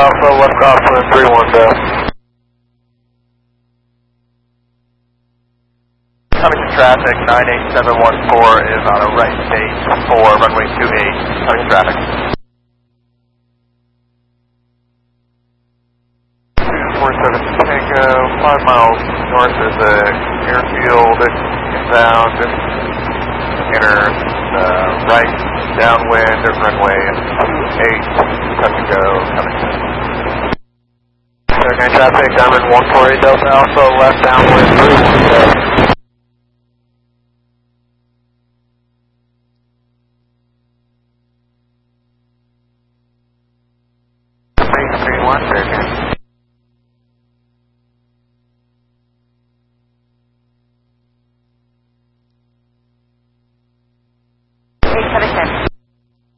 Alpha, left crosswind 31 Delta. Coming to traffic, 98714 is on a right base for runway 28, coming to traffic. 247 Tango, 5 miles north of the airfield, inbound, enter right, downwind of runway 28, touch and go, coming. 39 traffic, Diamond 148 Delta Alpha, left downwind 31 Delta. Green 1, very good.